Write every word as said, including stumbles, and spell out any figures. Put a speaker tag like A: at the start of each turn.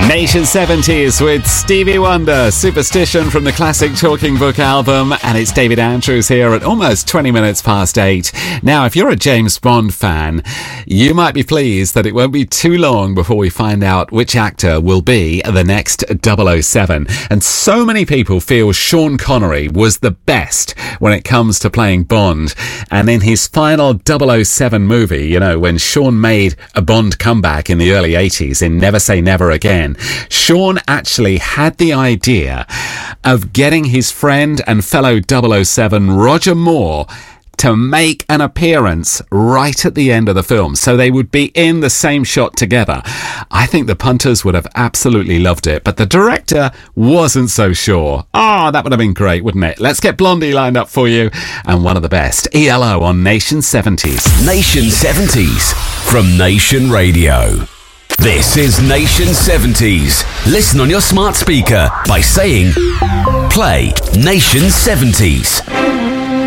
A: Nation seventies with Stevie Wonder, Superstition from the classic Talking Book album, and it's David Andrews here at almost twenty minutes past eight. Now, if you're a James Bond fan, you might be pleased that it won't be too long before we find out which actor will be the next double oh seven. And so many people feel Sean Connery was the best when it comes to playing Bond. And in his final double oh seven movie, you know, when Sean made a Bond comeback in the early eighties in Never Say Never Again, Sean actually had the idea of getting his friend and fellow double oh seven Roger Moore to make an appearance right at the end of the film, so they would be in the same shot together. I think the punters would have absolutely loved it, but the director wasn't so sure. Ah, oh, that would have been great, wouldn't it? Let's get Blondie lined up for you, and one of the best, E L O on Nation seventies.
B: Nation seventies from Nation Radio. This is Nation seventies. Listen on your smart speaker by saying, play Nation seventies.